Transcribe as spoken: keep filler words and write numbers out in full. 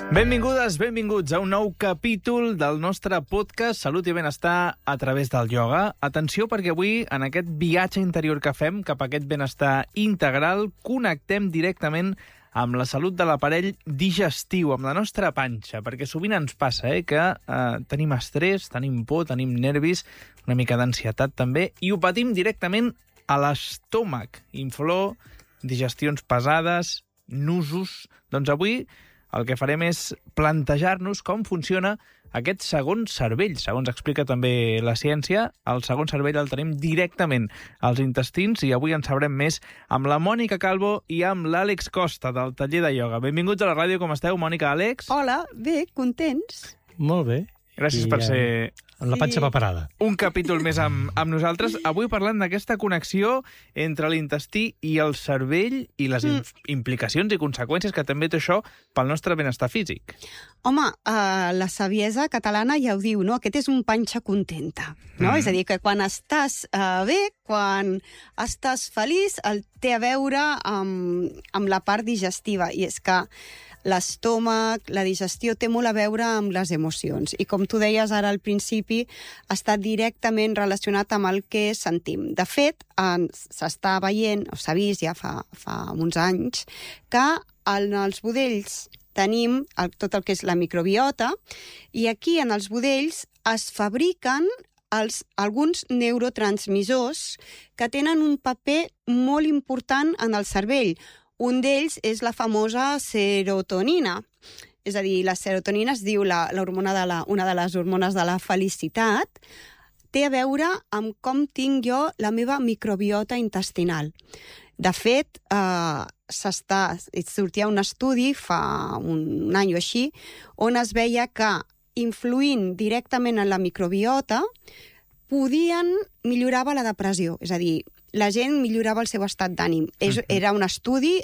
Benvingudes, benvinguts a un nou capítol del nostre podcast Salut i Benestar a través del ioga. Atenció, perquè avui, en aquest viatge interior que fem cap a aquest benestar integral, connectem directament amb la salut de l'aparell digestiu, amb la nostra panxa, perquè sovint ens passa eh, que eh, tenim estrès, tenim por, tenim nervis, una mica d'ansietat també, i ho patim directament a l'estómac. Inflor, digestions pesades, nusos. Doncs avui el que farem és plantejar-nos com funciona aquest segon cervell. Segons explica també la ciència, el segon cervell el tenim directament als intestins i avui en sabrem més amb la Mònica Calvo i amb l'Àlex Costa del taller de ioga. Benvinguts a la ràdio, com esteu, Mònica, Àlex? Hola, bé, contents? Molt bé. Gràcies I, per ser... Amb la panxa Sí. preparada. Un capítol més amb, amb nosaltres. Avui parlant d'aquesta connexió entre l'intestí i el cervell i les mm. implicacions i conseqüències que també té això pel nostre benestar físic. Home, uh, la saviesa catalana ja ho diu, no? Aquest és un panxa contenta, no? Mm. És a dir, que quan estàs uh, bé, quan estàs feliç, el té a veure amb, amb la part digestiva. I és que l'estómac, la digestió, té molt a veure amb les emocions. I com tu deies ara al principi, està directament relacionat amb el que sentim. De fet, s'està veient, o s'ha vist ja fa, fa uns anys, que en els budells tenim el, tot el que és la microbiota, i aquí en els budells es fabriquen els, alguns neurotransmissors que tenen un paper molt important en el cervell. Un d'ells és la famosa serotonina. És a dir, la serotonina es diu la, la hormona de la, una de les hormones de la felicitat. Té a veure amb com tinc jo la meva microbiota intestinal. De fet, eh, s'està, sortia un estudi fa un any o així, on es veia que influint directament en la microbiota podien millorava la depressió. És a dir, la gent millorava el seu estat d'ànim. Uh-huh. Era un estudi